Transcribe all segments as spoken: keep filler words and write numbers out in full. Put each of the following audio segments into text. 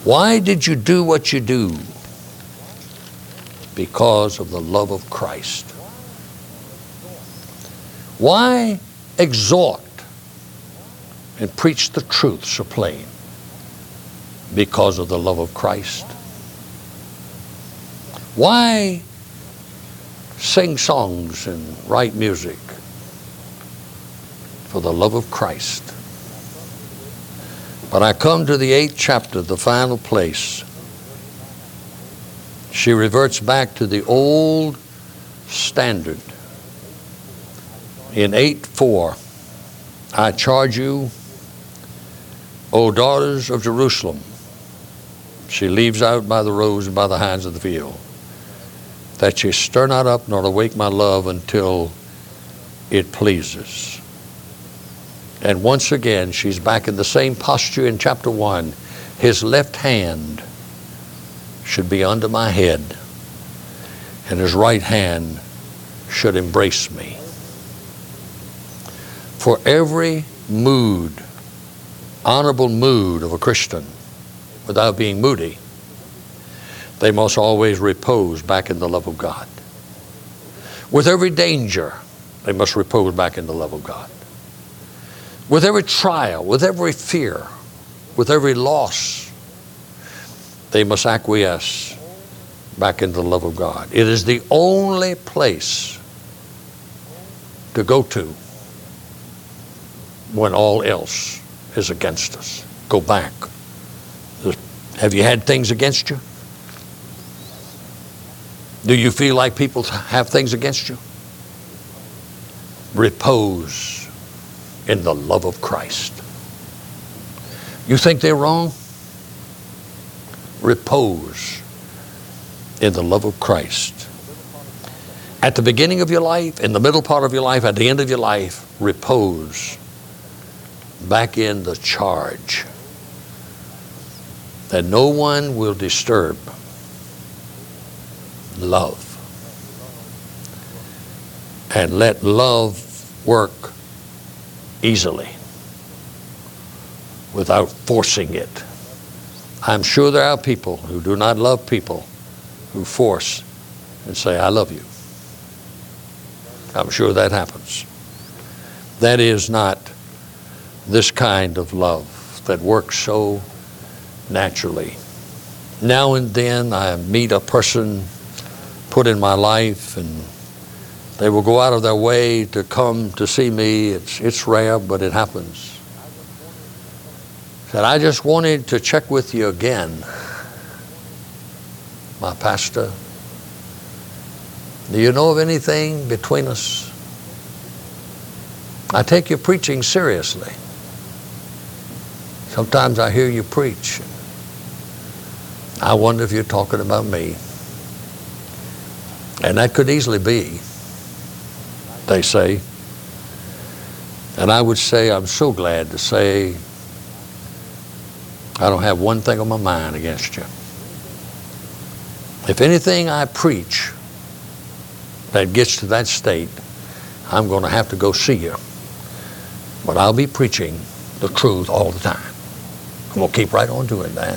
Why did you do what you do? Because of the love of Christ. Why exhort and preach the truth so plain? Because of the love of Christ. Why sing songs and write music? For the love of Christ. But I come to the eighth chapter, the final place. She reverts back to the old standard. In eight four, I charge you, O daughters of Jerusalem. She leaves out by the roads and by the hinds of the field, that ye stir not up nor awake my love until it pleases. And once again, she's back in the same posture in chapter one. His left hand should be under my head, and his right hand should embrace me. For every mood, honorable mood of a Christian, without being moody, they must always repose back in the love of God. With every danger, they must repose back in the love of God. With every trial, with every fear, with every loss, they must acquiesce back in the love of God. It is the only place to go to when all else is against us. Go back. Have you had things against you? Do you feel like people have things against you? Repose in the love of Christ. You think they're wrong? Repose in the love of Christ. At the beginning of your life, in the middle part of your life, at the end of your life, repose back in the charge that no one will disturb love. And let love work easily without forcing it. I'm sure there are people who do not love people who force and say, I love you. I'm sure that happens. That is not this kind of love that works so naturally. Now and then I meet a person put in my life, and they will go out of their way to come to see me. It's, it's rare, but it happens. Said, I just wanted to check with you again, my pastor. Do you know of anything between us? I take your preaching seriously. Sometimes I hear you preach. I wonder if you're talking about me. And that could easily be, they say. And I would say, I'm so glad to say, I don't have one thing on my mind against you. If anything I preach that gets to that state, I'm going to have to go see you. But I'll be preaching the truth all the time. I'm going to keep right on doing that.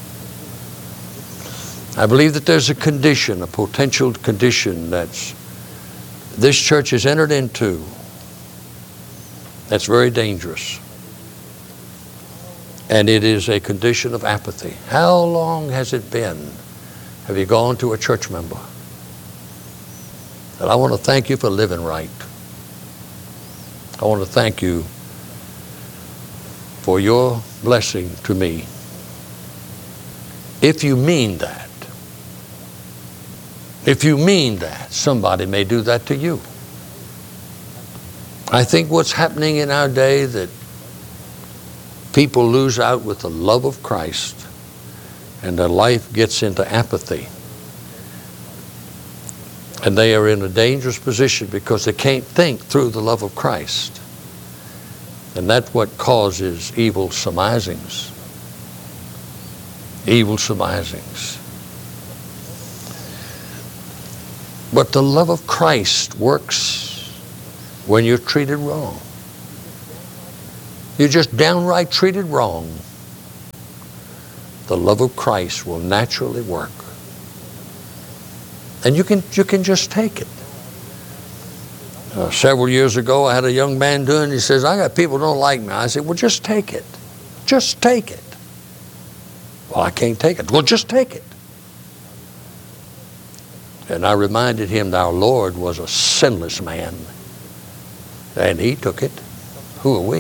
I believe that there's a condition, a potential condition that's this church has entered into that's very dangerous. And it is a condition of apathy. How long has it been? Have you gone to a church member? And I want to thank you for living right. I want to thank you for your blessing to me. If you mean that, if you mean that, somebody may do that to you. I think what's happening in our day that people lose out with the love of Christ and their life gets into apathy. And they are in a dangerous position because they can't think through the love of Christ. And that's what causes evil surmisings. Evil surmisings. But the love of Christ works when you're treated wrong. You're just downright treated wrong. the love of Christ will naturally work. And you can, you can just take it. Uh, several years ago, I had a young man doing, he says, I got people who don't like me. I said, well, just take it. Just take it. Well, I can't take it. Well, just take it. And I reminded him that our Lord was a sinless man. And he took it. Who are we?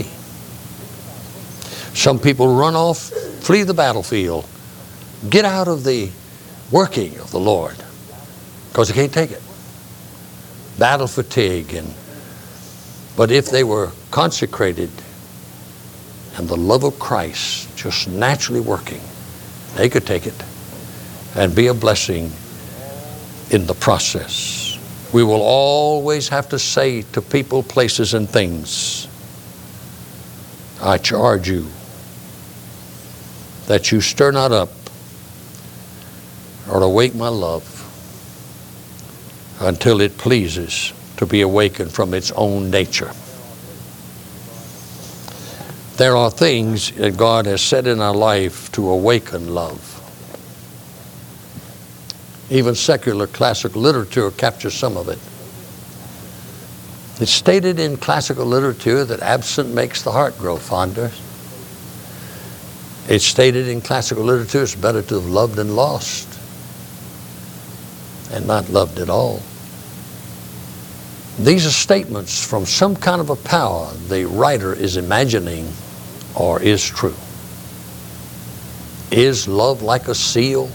Some people run off, flee the battlefield, get out of the working of the Lord because they can't take it. Battle fatigue. And but if they were consecrated and the love of Christ just naturally working, they could take it and be a blessing in the process. We will always have to say to people, places, and things, I charge you that you stir not up or awake my love until it pleases to be awakened from its own nature. There are things that God has set in our life to awaken love. Even secular classical literature captures some of it. It's stated in classical literature that absent makes the heart grow fonder. It's stated in classical literature it's better to have loved and lost and not loved at all. These are statements from some kind of a power the writer is imagining or is true. Is love like a seal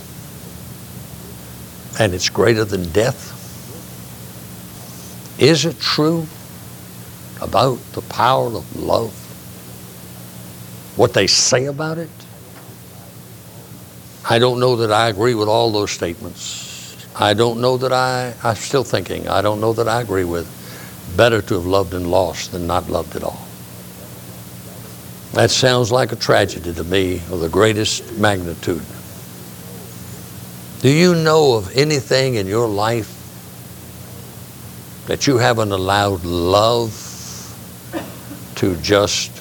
and it's greater than death? Is it true about the power of love? What they say about it? I don't know that I agree with all those statements. I don't know that I, I'm still thinking, I don't know that I agree with better to have loved and lost than not loved at all. That sounds like a tragedy to me of the greatest magnitude. Do you know of anything in your life that you haven't allowed love to just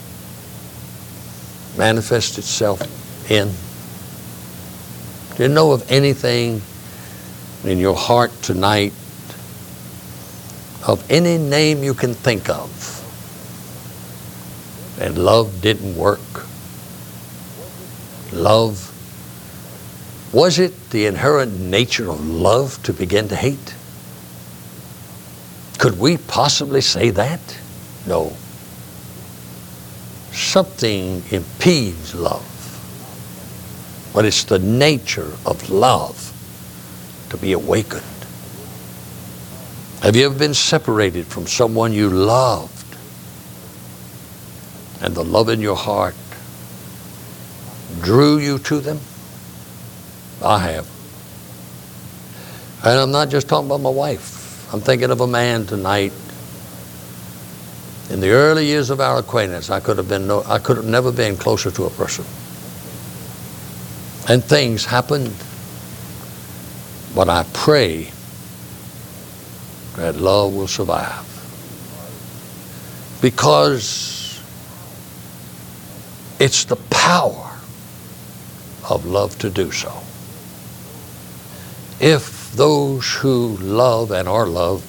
manifest itself in? Do you know of anything in your heart tonight, of any name you can think of, and love didn't work? Love, was it the inherent nature of love to begin to hate? Could we possibly say that? No. Something impedes love. But it's the nature of love to be awakened. Have you ever been separated from someone you loved and the love in your heart drew you to them? I have. And I'm not just talking about my wife. I'm thinking of a man tonight. In the early years of our acquaintance, I could have been no, I could have never been closer to a person. And things happened. But I pray that love will survive. Because it's the power of love to do so. If those who love and are loved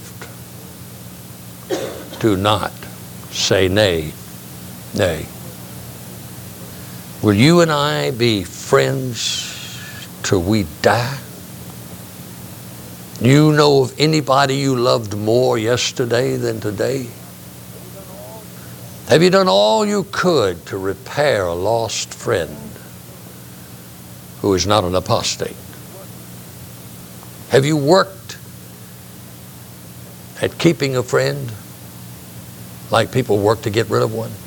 do not say nay, nay, will you and I be friends till we die? You know of anybody you loved more yesterday than today? Have you done all you could to repair a lost friend who is not an apostate? Have you worked at keeping a friend like people work to get rid of one?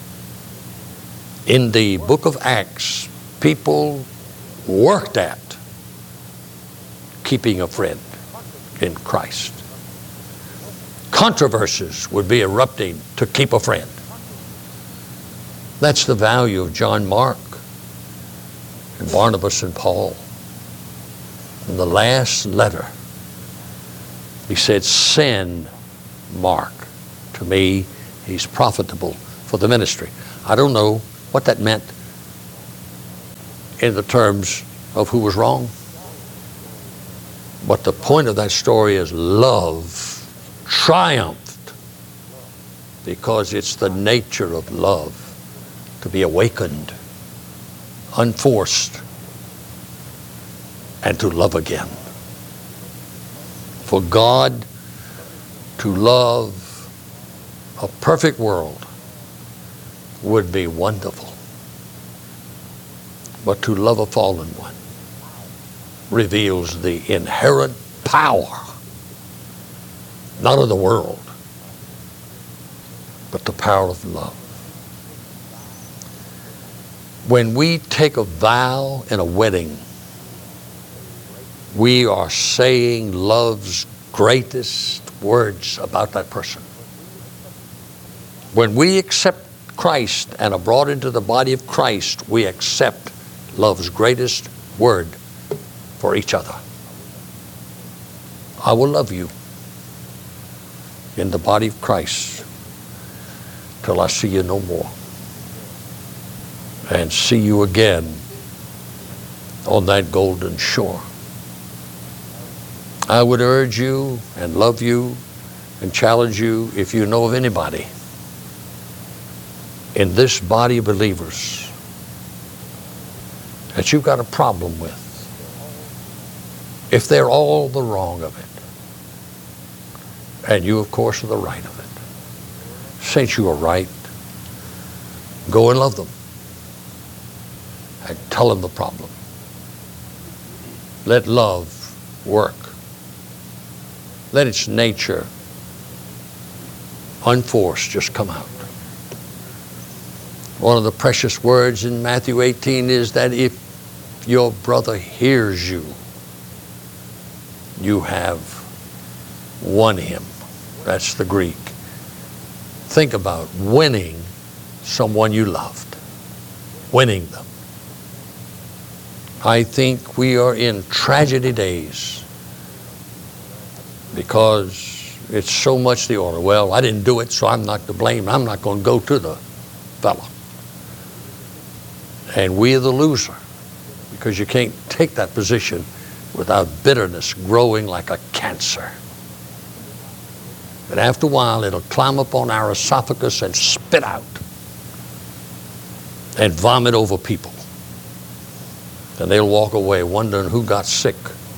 In the book of Acts, people worked at keeping a friend in Christ. Controversies would be erupting to keep a friend. That's the value of John Mark and Barnabas and Paul. In the last letter, he said, send Mark to me. He's profitable for the ministry. I don't know what that meant in the terms of who was wrong. But the point of that story is love triumphed, because it's the nature of love to be awakened, unforced, and to love again. For God to love a perfect world would be wonderful. But to love a fallen one reveals the inherent power, not of the world, but the power of love. When we take a vow in a wedding, we are saying love's greatest words about that person. When we accept Christ and are brought into the body of Christ, we accept love's greatest word for each other. I will love you in the body of Christ till I see you no more, and see you again on that golden shore. I would urge you and love you and challenge you, if you know of anybody in this body of believers that you've got a problem with, if they're all the wrong of it, and you, of course, are the right of it, since you are right, go and love them and tell them the problem. Let love work. Let its nature, unforced, just come out. One of the precious words in Matthew eighteen is that if your brother hears you, you have won him. That's the Greek. Think about winning someone you loved, winning them. I think we are in tragedy days because it's so much the order. Well, I didn't do it, so I'm not to blame. I'm not going to go to the fellow. And we are the loser, because you can't take that position without bitterness growing like a cancer. But after a while, it'll climb up on our esophagus and spit out and vomit over people. And they'll walk away wondering who got sick,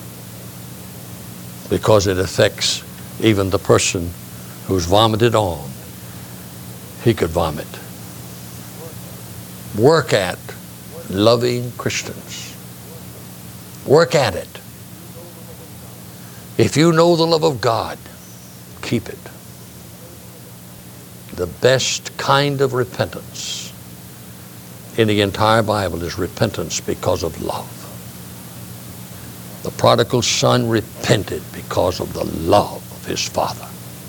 because it affects even the person who's vomited on. He could vomit. Work at loving Christians. Work at it. If you know the love of God, keep it. The best kind of repentance in the entire Bible is repentance because of love. The prodigal son repented because of the love of his father.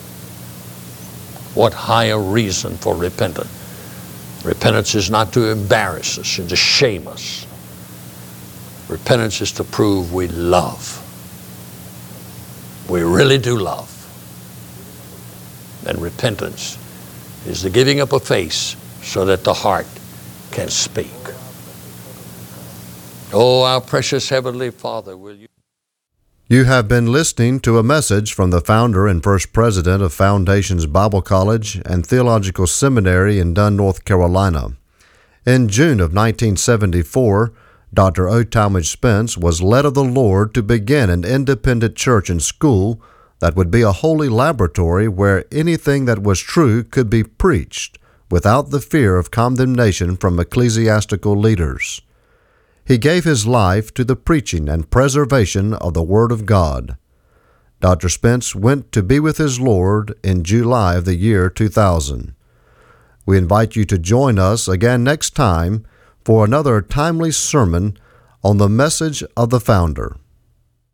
What higher reason for repentance? Repentance is not to embarrass us and to shame us. Repentance is to prove we love. We really do love. And repentance is the giving up a face so that the heart can speak. Oh, our precious Heavenly Father, will you... You have been listening to a message from the founder and first president of Foundations Bible College and Theological Seminary in Dunn, North Carolina. In June of nineteen seventy-four, Doctor O. Talmage Spence was led of the Lord to begin an independent church and school that would be a holy laboratory where anything that was true could be preached without the fear of condemnation from ecclesiastical leaders. He gave his life to the preaching and preservation of the Word of God. Doctor Spence went to be with his Lord in July of the year two thousand. We invite you to join us again next time for another timely sermon on the message of the Founder.